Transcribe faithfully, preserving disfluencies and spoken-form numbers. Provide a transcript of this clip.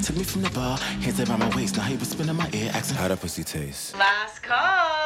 took me from the bar, hands around my waist. Now he was spinning my ear, asking how that pussy taste. Last call.